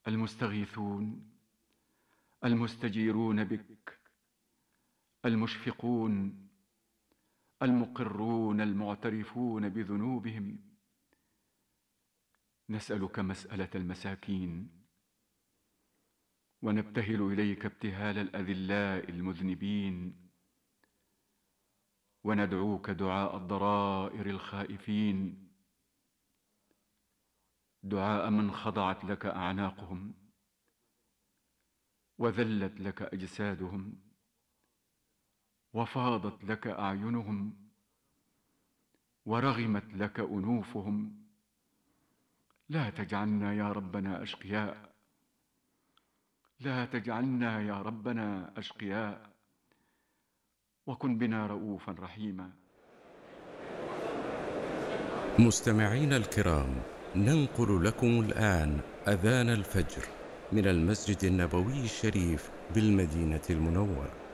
المستغيثون، المستجيرون بك، المشفقون، المقرون، المعترفون بذنوبهم. نسألك مسألة المساكين، ونبتهل إليك ابتهال الأذلاء المذنبين، وندعوك دعاء الضرائر الخائفين، دعاء من خضعت لك أعناقهم، وذلت لك أجسادهم، وفاضت لك أعينهم، ورغمت لك أنوفهم. لا تجعلنا يا ربنا أشقياء، لا تجعلنا يا ربنا أشقياء، وكن بنا رؤوفا رحيما. مستمعين الكرام، ننقل لكم الآن أذان الفجر من المسجد النبوي الشريف بالمدينة المنورة.